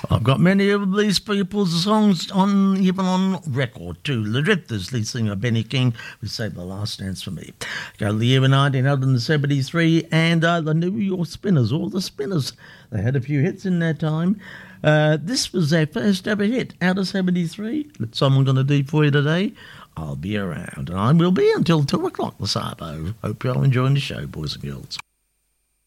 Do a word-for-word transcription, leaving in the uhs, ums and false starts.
I've got many of these people's songs on, even on record too. The Drifters, lead singer Benny King, who saved the last dance for me. Go to the year of nineteen seventy-three, and uh, the New York Spinners, all the Spinners. They had a few hits in their time. Uh, this was their first ever hit out of seventy-three. That's what I'm going to do for you today. I'll be around, and I will be until two o'clock this afternoon. Hope you're all enjoying the show, boys and girls.